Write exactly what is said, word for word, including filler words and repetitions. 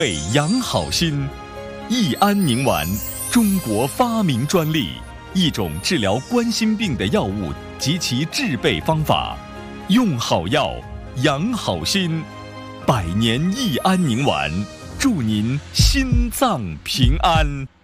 为养好心，益安宁丸，中国发明专利，一种治疗冠心病的药物及其制备方法。用好药，养好心，百年益安宁丸，祝您心脏平安。